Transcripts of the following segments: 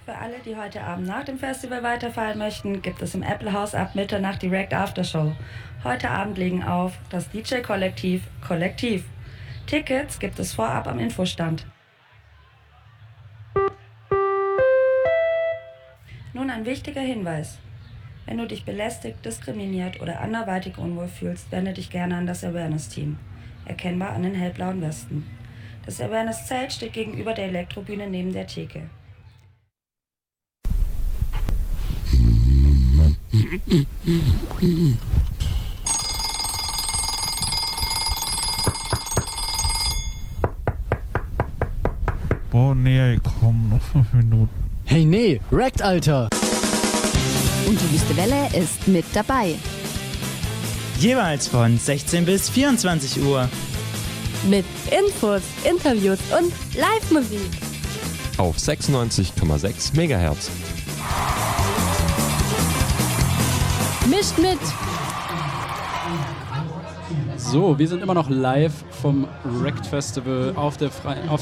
Für alle, die heute Abend nach dem Festival weiterfeiern möchten, gibt es im Apple House ab Mitternacht direkt Aftershow. Heute Abend legen auf das DJ-Kollektiv Kollektiv. Tickets gibt es vorab am Infostand. Nun ein wichtiger Hinweis. Wenn du dich belästigt, diskriminiert oder anderweitig unwohl fühlst, wende dich gerne an das Awareness-Team. Erkennbar an den hellblauen Westen. Das Awareness-Zelt steht gegenüber der Elektrobühne neben der Theke. Boah, nee, komm, noch 5 Minuten. Hey, nee, Wrecked, Alter! Und die Wüste Welle ist mit dabei. Jeweils von 16 bis 24 Uhr. Mit Infos, Interviews und Live-Musik. Auf 96,6 MHz. Mischt mit! So, wir sind immer noch live vom Wrecked Festival auf der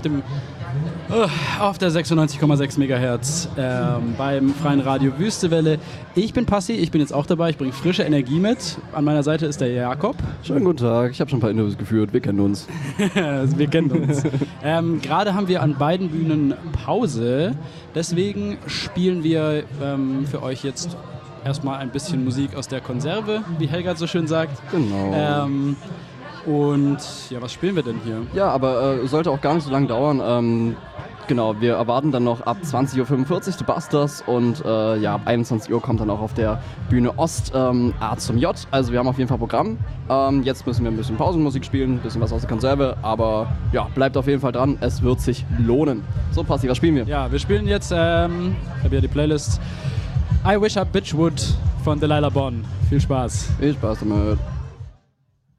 96,6 MHz beim freien Radio Wüstewelle. Ich bin Passi, ich bin jetzt auch dabei, ich bringe frische Energie mit. An meiner Seite ist der Jakob. Schönen guten Tag, ich habe schon ein paar Interviews geführt, wir kennen uns. Wir kennen uns. Gerade haben wir an beiden Bühnen Pause, deswegen spielen wir für euch jetzt erstmal ein bisschen Musik aus der Konserve, wie Helga so schön sagt. Genau. Und ja, was spielen wir denn hier? Ja, aber sollte auch gar nicht so lange dauern. Genau, wir erwarten dann noch ab 20.45 Uhr The Busters und ab 21 Uhr kommt dann auch auf der Bühne Ost A zum J. Also wir haben auf jeden Fall Programm. Jetzt müssen wir ein bisschen Pausenmusik spielen, ein bisschen was aus der Konserve, aber ja, bleibt auf jeden Fall dran, es wird sich lohnen. So, Passi, was spielen wir? Ja, wir spielen jetzt, ich habe ja die Playlist I Wish I Bitch Would von Delilah Bonn. Viel Spaß. Viel Spaß damit.